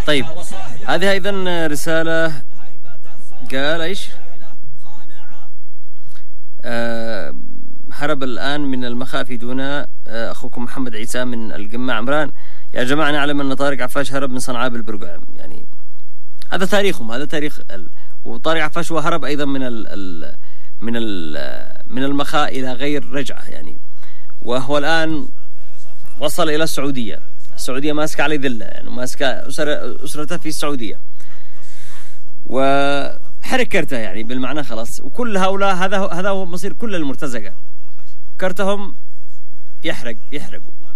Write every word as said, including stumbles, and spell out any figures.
طيب هذه أيضا رسالة قال إيش آه هرب الآن من المخافي دون آه أخوكم محمد عيسى من القمة عمران. يا جماعة نعلم أن طارق عفاش هرب من صنعاء بالبرقع، يعني هذا تاريخهم، هذا تاريخ ال... وطارق عفاش وهرب أيضا من ال... ال... من ال... من المخاء إلى غير رجعة يعني، وهو الآن وصل إلى السعودية. السعودية ماسكة عليه ذلة يعني، ماسكة أسر... أسرته في السعودية وحرك كرته يعني بالمعنى خلاص. وكل هؤلاء هذا هذا هو مصير كل المرتزقة، كرتهم يحرق يحرقوا.